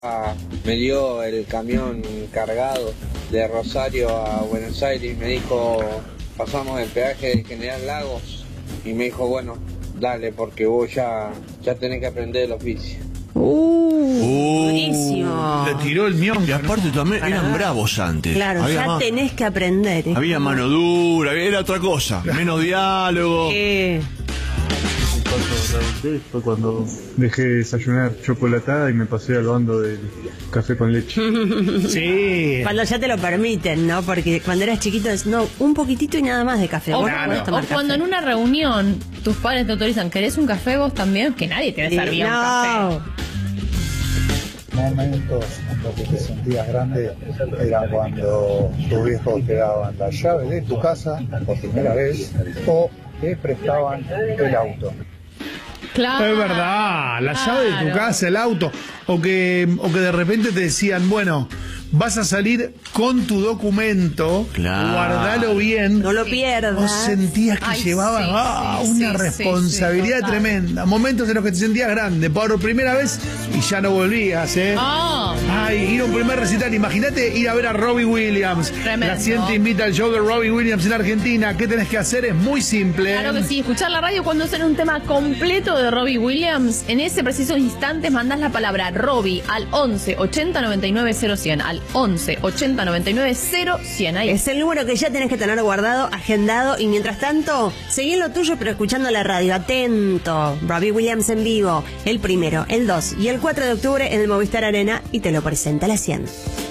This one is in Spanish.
Me dio el camión cargado de Rosario a Buenos Aires y me dijo, pasamos el peaje de General Lagos y me dijo, bueno, dale porque vos ya tenés que aprender el oficio. Buenísimo. Te tiró el mión. Y aparte también eran bravos antes. Claro, había ya tenés que aprender. había mano dura, era otra cosa. Menos diálogo. Fue cuando dejé de desayunar chocolatada y me pasé al bando del café con leche. Sí. Cuando ya te lo permiten, ¿no? Porque cuando eras chiquito es, no, un poquitito y nada más de café. O, Vos no podés tomar o cuando café. en una reunión tus padres te autorizan, ¿querés un café vos también? Que nadie te servía un café. Momentos en los que te sentías grande era cuando tus viejos te daban la llave de tu casa por primera vez o te prestaban el auto. Claro. Es verdad, la llave de tu casa, el auto, o que de repente te decían, bueno, vas a salir con tu documento, Claro. guardalo bien. No lo pierdas. Vos sentías que Ay, llevabas una responsabilidad total. tremenda. Momentos en los que te sentías grande por primera vez y ya no volvías, ¿eh? Oh. Ay, ir a un primer recital. Imagínate ir a ver a Robbie Williams. Tremendo. La Ciente invita al show de Robbie Williams en Argentina. ¿Qué tenés que hacer? Es muy simple. Claro que sí, escuchar la radio cuando suena un tema completo de Robbie Williams. En ese preciso instante mandás la palabra Robbie al 11 80 99 0100. Al 11 80 99 0100. Ahí. Es el número que ya tenés que tener guardado, agendado, y mientras tanto, seguí en lo tuyo pero escuchando la radio, atento. Robbie Williams en vivo, el 1, el 2 y el 4 de octubre en el Movistar Arena, y te lo presenta la 100.